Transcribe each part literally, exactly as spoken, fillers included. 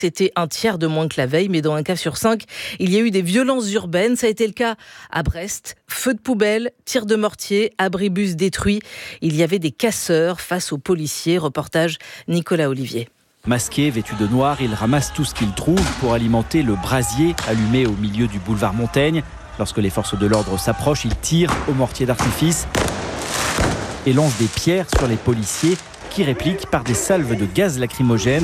C'était un tiers de moins que la veille, mais dans un cas sur cinq, il y a eu des violences urbaines. Ça a été le cas à Brest. Feux de poubelle, tirs de mortier, abribus détruits. Il y avait des casseurs face aux policiers. Reportage Nicolas Olivier. Masqués, vêtus de noir, ils ramassent tout ce qu'ils trouvent pour alimenter le brasier allumé au milieu du boulevard Montaigne. Lorsque les forces de l'ordre s'approchent, ils tirent au mortier d'artifice et lancent des pierres sur les policiers qui répliquent par des salves de gaz lacrymogène.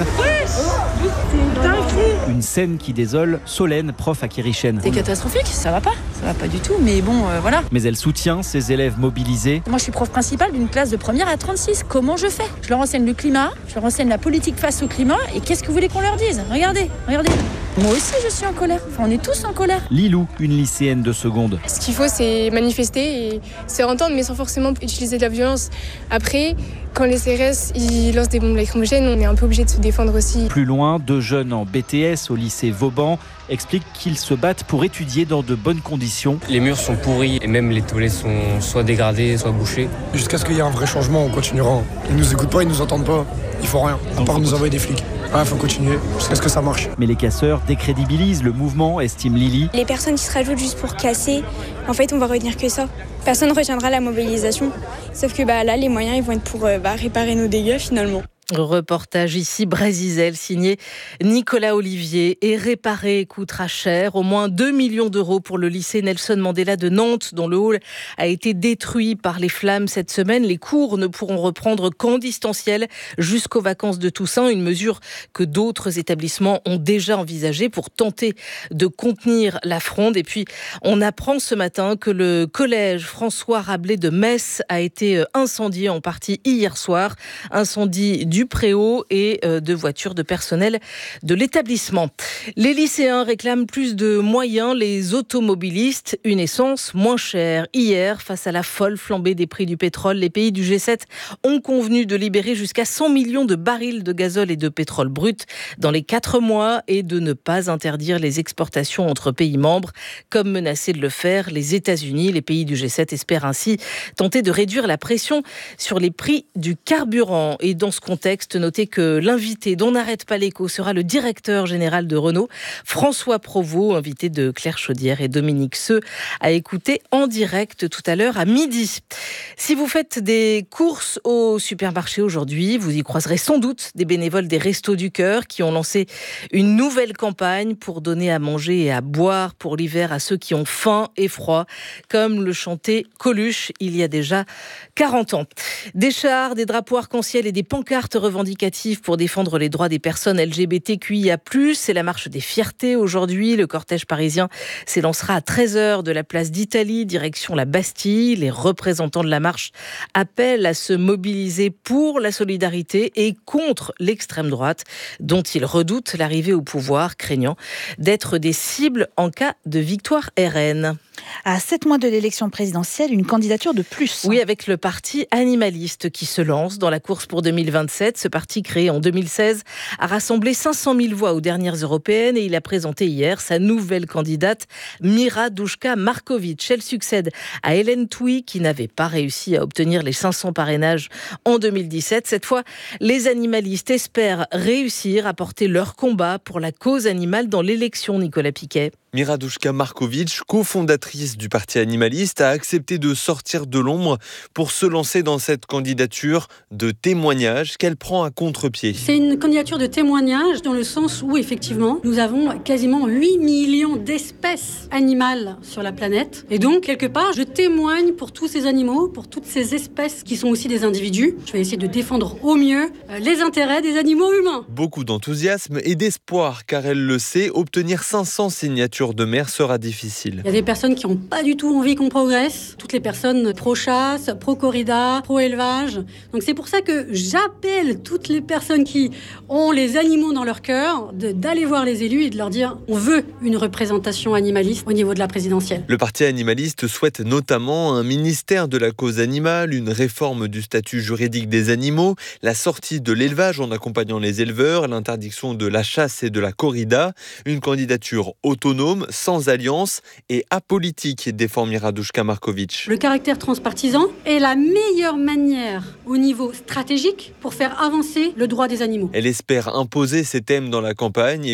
Une scène qui désole Solène, prof à Kirichen. C'est catastrophique, ça va pas, ça va pas du tout, mais bon, euh, voilà. Mais elle soutient ses élèves mobilisés. Moi, je suis prof principale d'une classe de première à trente-six. Comment je fais? Je leur enseigne le climat, je leur enseigne la politique face au climat, et qu'est-ce que vous voulez qu'on leur dise? Regardez, regardez. Moi aussi, je suis en colère. Enfin, on est tous en colère. Lilou, une lycéenne de seconde. Ce qu'il faut, c'est manifester et se entendre, mais sans forcément utiliser de la violence. Après, quand les C R S ils lancent des bombes lacrymogènes, on est un peu obligé de se défendre aussi. Plus loin, deux jeunes en B T S au lycée Vauban expliquent qu'ils se battent pour étudier dans de bonnes conditions. Les murs sont pourris et même les toilettes sont soit dégradées, soit bouchées. Jusqu'à ce qu'il y ait un vrai changement, on continuera. Ils nous écoutent pas, ils nous entendent pas. Ils font rien, à part nous envoyer des flics. Il faut continuer jusqu'à ce que ça marche. Mais les casseurs décrédibilisent le mouvement, estime Lily. Les personnes qui se rajoutent juste pour casser, en fait, on va retenir que ça. Personne ne retiendra la mobilisation. Sauf que bah, là, les moyens ils vont être pour euh, bah, réparer nos dégâts finalement. Reportage ici, Brésil, signé Nicolas Olivier. Et réparer coûtera cher, au moins deux millions d'euros pour le lycée Nelson Mandela de Nantes, dont le hall a été détruit par les flammes cette semaine. Les cours ne pourront reprendre qu'en distanciel jusqu'aux vacances de Toussaint, une mesure que d'autres établissements ont déjà envisagée pour tenter de contenir la fronde. Et puis, on apprend ce matin que le collège François Rabelais de Metz a été incendié en partie hier soir. Incendie du du préau et de voitures de personnel de l'établissement. Les lycéens réclament plus de moyens, les automobilistes une essence moins chère. Hier, face à la folle flambée des prix du pétrole, les pays du G sept ont convenu de libérer jusqu'à cent millions de barils de gazole et de pétrole brut dans les quatre mois et de ne pas interdire les exportations entre pays membres, comme menacé de le faire les États-Unis. Les pays du G sept espèrent ainsi tenter de réduire la pression sur les prix du carburant. Et dans ce contexte, notez que l'invité dont n'arrête pas l'écho sera le directeur général de Renault, François Provost, invité de Claire Chaudière et Dominique Seux, à écouter en direct tout à l'heure à midi. Si vous faites des courses au supermarché aujourd'hui, vous y croiserez sans doute des bénévoles des Restos du Cœur qui ont lancé une nouvelle campagne pour donner à manger et à boire pour l'hiver à ceux qui ont faim et froid, comme le chantait Coluche il y a déjà quarante ans. Des chars, des drapeaux arc-en-ciel et des pancartes revendicatifs pour défendre les droits des personnes L G B T Q I A plus. C'est la marche des fiertés aujourd'hui. Le cortège parisien s'élancera à treize heures de la place d'Italie, direction la Bastille. Les représentants de la marche appellent à se mobiliser pour la solidarité et contre l'extrême droite, dont ils redoutent l'arrivée au pouvoir, craignant d'être des cibles en cas de victoire R N. À sept mois de l'élection présidentielle, une candidature de plus. Oui, avec le parti animaliste qui se lance dans la course pour deux mille vingt-sept. Ce parti, créé en deux mille seize, a rassemblé cinq cent mille voix aux dernières européennes et il a présenté hier sa nouvelle candidate, Mira Douchka-Markovic. Elle succède à Hélène Touy, qui n'avait pas réussi à obtenir les cinq cents parrainages en deux mille dix-sept. Cette fois, les animalistes espèrent réussir à porter leur combat pour la cause animale dans l'élection, Nicolas Piquet. Mira Douchka-Markovic, cofondatrice du parti animaliste, a accepté de sortir de l'ombre pour se lancer dans cette candidature de témoignage qu'elle prend à contre-pied. C'est une candidature de témoignage dans le sens où, effectivement, nous avons quasiment huit millions d'espèces animales sur la planète. Et donc, quelque part, je témoigne pour tous ces animaux, pour toutes ces espèces qui sont aussi des individus. Je vais essayer de défendre au mieux les intérêts des animaux humains. Beaucoup d'enthousiasme et d'espoir, car elle le sait, obtenir cinq cents signatures de maire sera difficile. Il y a des personnes qui n'ont pas du tout envie qu'on progresse, toutes les personnes pro-chasse, pro-corrida, pro-élevage. Donc c'est pour ça que j'appelle toutes les personnes qui ont les animaux dans leur cœur de, d'aller voir les élus et de leur dire on veut une représentation animaliste au niveau de la présidentielle. Le parti animaliste souhaite notamment un ministère de la cause animale, une réforme du statut juridique des animaux, la sortie de l'élevage en accompagnant les éleveurs, l'interdiction de la chasse et de la corrida, une candidature autonome, sans alliance et apolitique, défend Mira Douchka-Markovic. Le caractère transpartisan est la meilleure manière au niveau stratégique pour faire avancer le droit des animaux. Elle espère imposer ces thèmes dans la campagne et